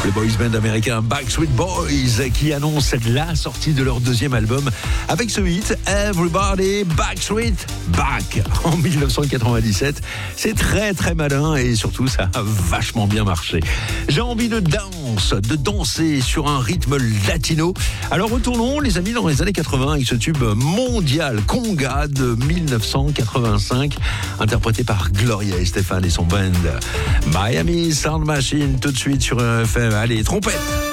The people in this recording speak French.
Le boys band américain Backstreet Boys qui annonce la sortie de leur deuxième album avec ce hit Everybody Backstreet Back en 1997. C'est très très malin et surtout ça a vachement bien marché. J'ai envie de danser sur un rythme latino. Alors retournons les amis dans les années 80 avec ce tube mondial Conga de 1985 interprété par Gloria Estefan et son band Miami Sound Machine tout de suite sur FM. Allez, trompette.